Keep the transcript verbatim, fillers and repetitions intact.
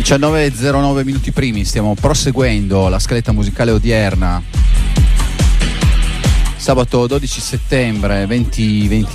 diciannove e zero nove minuti primi, stiamo proseguendo la scaletta musicale odierna. Sabato dodici settembre venti